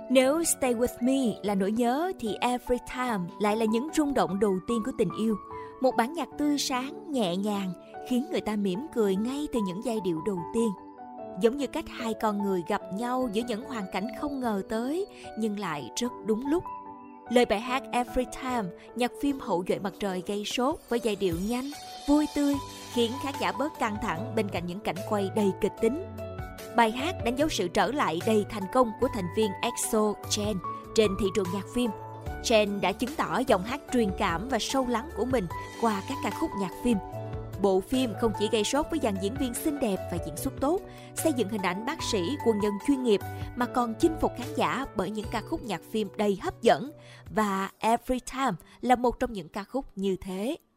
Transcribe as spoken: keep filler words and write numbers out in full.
Nếu Stay With Me là nỗi nhớ thì Every Time lại là những rung động đầu tiên của tình yêu. Một bản nhạc tươi sáng, nhẹ nhàng, khiến người ta mỉm cười ngay từ những giai điệu đầu tiên. Giống như cách hai con người gặp nhau giữa những hoàn cảnh không ngờ tới, nhưng lại rất đúng lúc. Lời bài hát Every Time, nhạc phim Hậu duệ mặt trời gây sốt với giai điệu nhanh, vui tươi, khiến khán giả bớt căng thẳng bên cạnh những cảnh quay đầy kịch tính. Bài hát đánh dấu sự trở lại đầy thành công của thành viên e ích o Chen trên thị trường nhạc phim. Chen đã chứng tỏ giọng hát truyền cảm và sâu lắng của mình qua các ca khúc nhạc phim. Bộ phim không chỉ gây sốt với dàn diễn viên xinh đẹp và diễn xuất tốt, xây dựng hình ảnh bác sĩ, quân nhân chuyên nghiệp, mà còn chinh phục khán giả bởi những ca khúc nhạc phim đầy hấp dẫn. Và Every Time là một trong những ca khúc như thế.